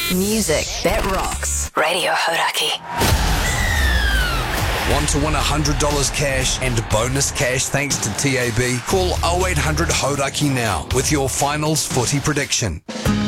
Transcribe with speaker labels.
Speaker 1: Music that rocks. Radio Hodaki.
Speaker 2: Want to win $100 cash and bonus cash thanks to TAB? Call 0800 Hodaki now with your finals footy prediction.